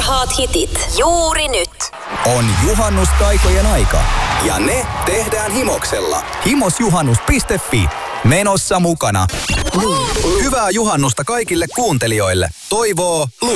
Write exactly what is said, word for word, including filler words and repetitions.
Parhaat hitit juuri nyt. On juhannustaikojen aika ja ne tehdään Himoksella. himosjuhannus piste fi. Menossa mukana. Hyvää juhannusta kaikille kuuntelijoille. Toivoo Lu.